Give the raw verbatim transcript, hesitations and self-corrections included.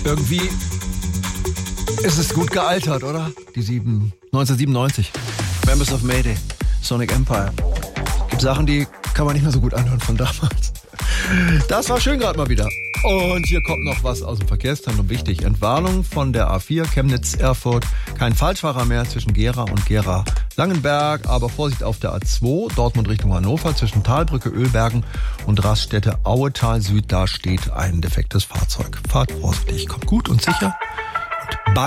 Irgendwie ist es gut gealtert, oder? Die sieben, neunzehnhundertsiebenundneunzig. Members of Mayday, Sonic Empire. Gibt Sachen, die kann man nicht mehr so gut anhören von damals. Das war schön gerade mal wieder. Und hier kommt noch was aus dem Verkehrszentrum wichtig. Entwarnung von der A vier Chemnitz-Erfurt. Kein Falschfahrer mehr zwischen Gera und Gera-Langenberg. Aber Vorsicht auf der A zwei, Dortmund Richtung Hannover, zwischen Talbrücke, Ölbergen und Raststätte Auetal Süd. Da steht ein defektes Fahrzeug. Fahrt vorsichtig, kommt gut und sicher